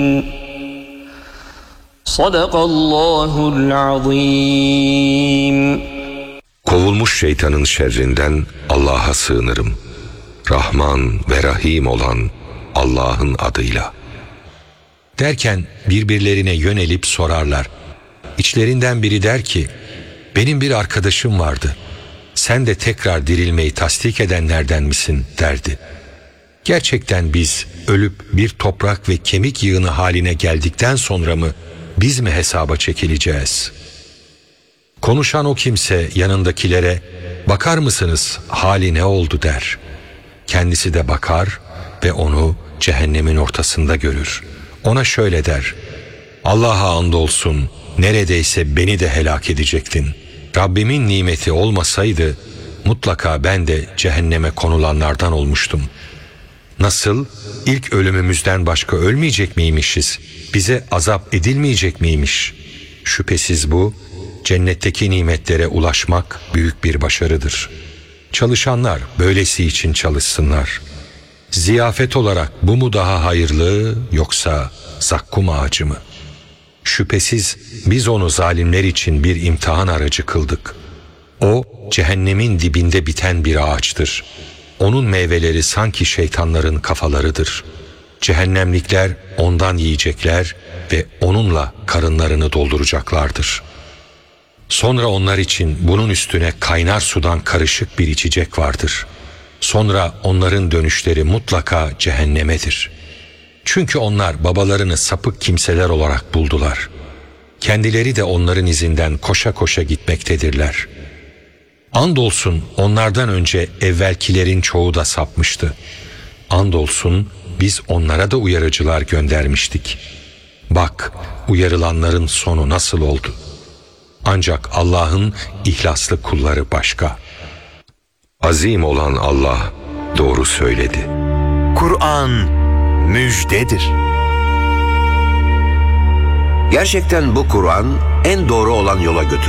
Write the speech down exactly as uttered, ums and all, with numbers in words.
Sadakallahul azim. Kovulmuş şeytanın şerrinden Allah'a sığınırım. Rahman ve Rahim olan Allah'ın adıyla. Derken birbirlerine yönelip sorarlar. İçlerinden biri der ki, benim bir arkadaşım vardı. Sen de tekrar dirilmeyi tasdik edenlerden misin derdi. Gerçekten biz ölüp bir toprak ve kemik yığını haline geldikten sonra mı biz mi hesaba çekileceğiz? Konuşan o kimse yanındakilere, bakar mısınız hali ne oldu der. Kendisi de bakar ve onu cehennemin ortasında görür. Ona şöyle der, Allah'a andolsun neredeyse beni de helak edecektin. Rabbimin nimeti olmasaydı mutlaka ben de cehenneme konulanlardan olmuştum. Nasıl? İlk ölümümüzden başka ölmeyecek miymişiz? Bize azap edilmeyecek miymiş? Şüphesiz bu, cennetteki nimetlere ulaşmak büyük bir başarıdır. Çalışanlar böylesi için çalışsınlar. Ziyafet olarak bu mu daha hayırlı yoksa zakkum ağacı mı? Şüphesiz biz onu zalimler için bir imtihan aracı kıldık. O cehennemin dibinde biten bir ağaçtır. Onun meyveleri sanki şeytanların kafalarıdır. Cehennemlikler ondan yiyecekler ve onunla karınlarını dolduracaklardır. Sonra onlar için bunun üstüne kaynar sudan karışık bir içecek vardır. Sonra onların dönüşleri mutlaka cehennemedir. Çünkü onlar babalarını sapık kimseler olarak buldular. Kendileri de onların izinden koşa koşa gitmektedirler. Andolsun onlardan önce evvelkilerin çoğu da sapmıştı. Andolsun biz onlara da uyarıcılar göndermiştik. Bak uyarılanların sonu nasıl oldu? Ancak Allah'ın ihlaslı kulları başka. Azim olan Allah doğru söyledi. Kur'an müjdedir. Gerçekten bu Kur'an en doğru olan yola götürür.